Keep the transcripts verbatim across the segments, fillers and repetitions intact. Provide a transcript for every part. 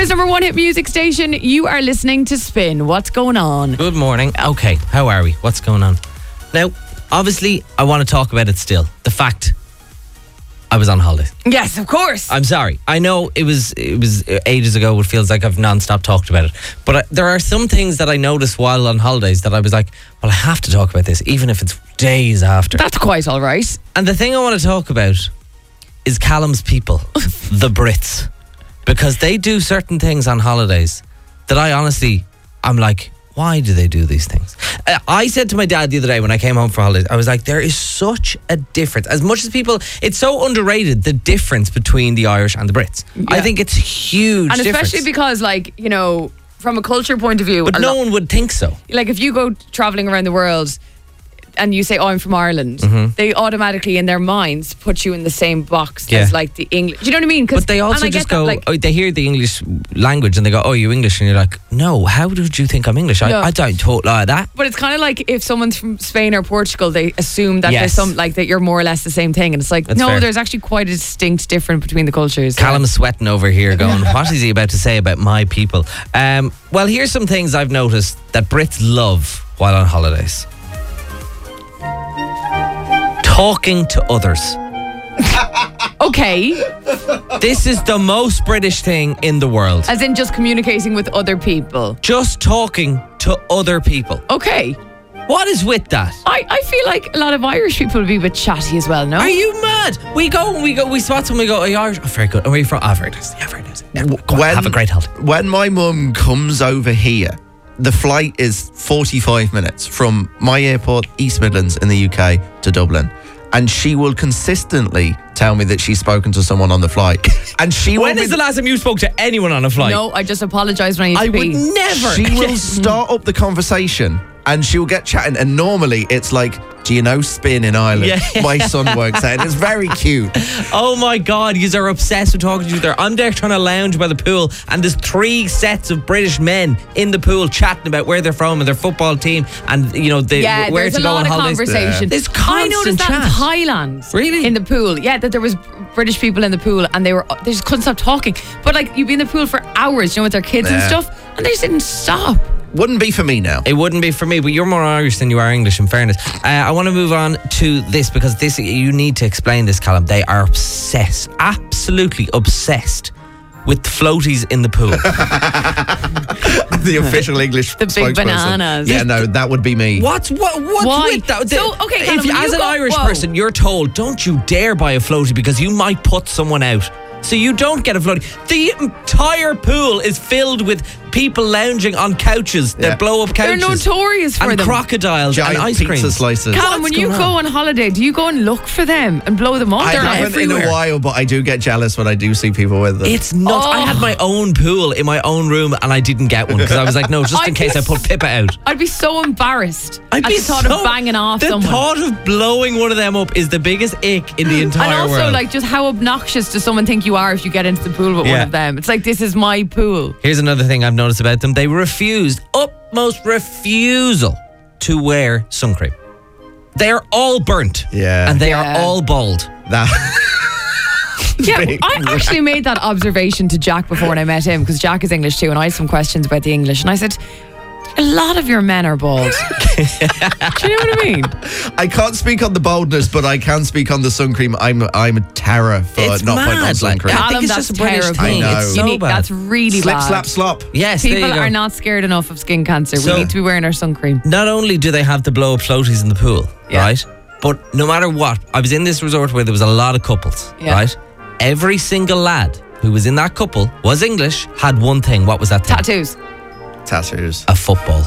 Tomorrow's number one hit music station. You are listening to Spin. What's going on? Good morning. Okay, how are we? What's going on? Now, obviously, I want to talk about it still. The fact I was on holiday. Yes, of course. I'm sorry. I know it was it was ages ago. It feels like I've non-stop talked about it. But I, there are some things that I noticed while on holidays that I was like, well, I have to talk about this, even if it's days after. That's quite all right. And the thing I want to talk about is Callum's people, the Brits. Because they do certain things on holidays that I honestly, I'm like, why do they do these things? Uh, I said to my dad the other day when I came home for holidays, I was like, there is such a difference. As much as people, it's so underrated, the difference between the Irish and the Brits. Yeah. I think it's huge And difference. especially because, like, you know, from a culture point of view. But no lo- one would think so. Like, if you go travelling around the world and you say, oh, I'm from Ireland, mm-hmm. they automatically in their minds put you in the same box yeah. as like the English. Do you know what I mean? But they also just go, that, like, oh, they hear the English language and they go, oh, you English? And you're like, no, how did you think I'm English? I, no. I don't talk like that. But it's kind of like if someone's from Spain or Portugal, they assume that yes. there's some, like, that you're more or less the same thing. And it's like, That's no, fair. there's actually quite a distinct difference between the cultures. Callum's sweating over here going, what is he about to say about my people? Um, well, here's some things I've noticed that Brits love while on holidays. Talking to others. Okay. This is the most British thing in the world. As in just communicating with other people. Just talking to other people. Okay. What is with that? I, I feel like a lot of Irish people would be a bit chatty as well, no? Are you mad? We go and we go, we spot someone, we go, are you Irish? Oh, very good. Where are you from? Oh, very nice. Yeah, very nice. Yeah, go when, on, have a great holiday. When my mum comes over here, the flight is forty-five minutes from my airport, East Midlands in the U K, to Dublin. And she will consistently tell me that she's spoken to someone on the flight. And she When will is be, the last time you spoke to anyone on a flight? No, I just apologise when I need I to would pee. never. She will start up the conversation and she'll get chatting. And normally it's like, do you know Spin in Ireland? Yeah. My son works there. And it's very cute. Oh my God, you are obsessed with talking to each other. I'm there trying to lounge by the pool and there's three sets of British men in the pool chatting about where they're from and their football team and, you know, they, yeah, where to a go lot on of holidays. Conversation. Yeah. There's I constant noticed that chat. in Thailand. Really? In the pool. Yeah, that there was British people in the pool and they were they just couldn't stop talking. But like, you'd be in the pool for hours, you know, with their kids Yeah. and stuff, and they just didn't stop. Wouldn't be for me now. It wouldn't be for me, but you're more Irish than you are English, in fairness. Uh, I want to move on to this because this you need to explain this, Callum. They are obsessed, absolutely obsessed with floaties in the pool. The official English The big spokesperson. bananas. Yeah, no, that would be me. What's what? What's Why? with that? So, okay, Callum, if, when as you an go- Irish whoa. person, you're told, don't you dare buy a floaty because you might put someone out. So you don't get a floaty. The entire pool is filled with people lounging on couches Yeah. that blow up They're couches. notorious for and them. crocodiles Giant and ice pizza creams. slices. Callum, What's when you going go on? on holiday, do you go and look for them and blow them up? I They're haven't everywhere. in a while, but I do get jealous when I do see people with them. It's nuts. I had Oh. my own pool in my own room and I didn't get one because I was like, no, just in I'd case be I put Pippa out. I'd be so embarrassed I'd at be the thought so- of banging off The someone. thought of blowing one of them up is the biggest ick in the entire and also, world. like, just how obnoxious does someone think you are if you get into the pool with one Yeah. of them? It's like, this is my pool. Here's another thing I've noticed about them. They refused, utmost refusal, to wear sun cream. They're all burnt. Yeah. And they Yeah. are all bald. that. Yeah, Big I actually made that observation to Jack before when I met him, because Jack is English too, and I had some questions about the English, and I said, a lot of your men are bald. Do you know what I mean? I can't speak on the boldness, but I can speak on the sun cream. I'm I'm a terror for It's not putting on mad, sun like, cream. I think Callum, it's that's just a British terrible. thing. I know. It's You so need, bad. that's really Slip, bad. slap, slop. Yes, People there you go. are not scared enough of skin cancer. So- we need to be wearing our sun cream. Not only do they have the blow up floaties in the pool, Yeah. right? But no matter what, I was in this resort where there was a lot of couples, Yeah. right? Every single lad who was in that couple was English, had one thing. What was that thing? Tattoos. Tattoos. A football.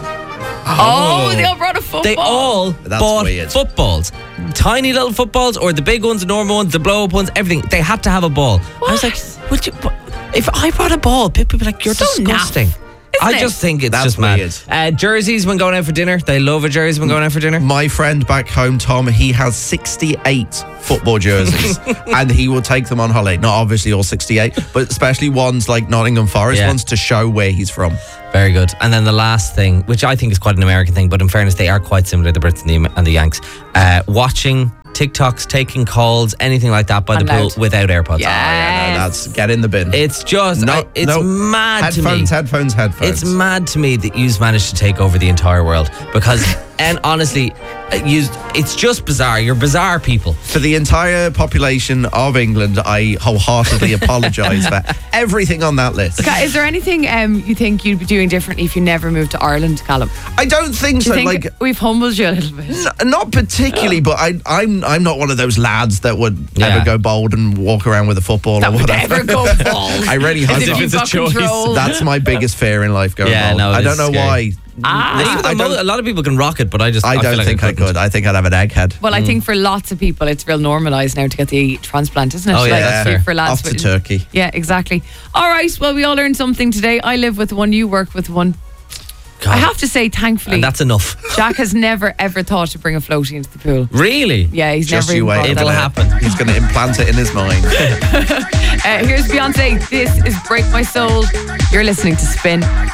Oh, they all brought a football. They all That's bought weird. footballs. Tiny little footballs or the big ones, the normal ones, the blow up ones, everything. They had to have a ball. I was like, would you, what- if I brought a ball, people would be like, you're So disgusting. naff, I isn't it? just think it's That's just mad. weird. Uh, jerseys when going out for dinner. They love a jersey when going out for dinner. My friend back home, Tom, he has sixty-eight football jerseys and he will take them on holiday. Not obviously all sixty-eight, but especially ones like Nottingham Forest Yeah. ones to show where he's from. Very good. And then the last thing, which I think is quite an American thing, but in fairness, they are quite similar, the Brits and the, and the Yanks. Uh, watching TikToks, taking calls, anything like that by And the pool loud. without AirPods. Yeah. Yeah, no, that's get in the bin. It's just, No, I, it's no. mad to me. headphones, headphones, headphones. It's mad to me that you've managed to take over the entire world because, and honestly, you, it's just bizarre. You're bizarre people. For the entire population of England, I wholeheartedly apologise for everything on that list. Ca- Is there anything um, you think you'd be doing differently if you never moved to Ireland, Callum? I don't think Do so. you think like, we've humbled you a little bit? n- not particularly, but I, I'm I'm not one of those lads that would Yeah. ever go bold and walk around with a football That or would whatever. never go bald. I really hope As if not. you've it's a got choice. control. That's my biggest fear in life. Going Yeah, bald. no, it I don't is know scary. why. Ah. Even though I mo- don't- a lot of people can rock it, but I just I I, don't feel like think I, couldn't. could. I think I'd have an egghead. Well, I think for lots of people, it's real normalised now to get the transplant, isn't it? Oh, yeah, Like, that's for- fair. for lads. Off to but- Turkey. Yeah, exactly. All right. Well, we all learned something today. I live with one. You work with one. God. I have to say, thankfully, And that's enough. Jack has never ever thought to bring a floaty into the pool. Really? Yeah, he's Just never you even wait. thought It'll that. happen. He's going to implant it in his mind. Uh, here's Beyonce. This is Break My Soul. You're listening to Spin.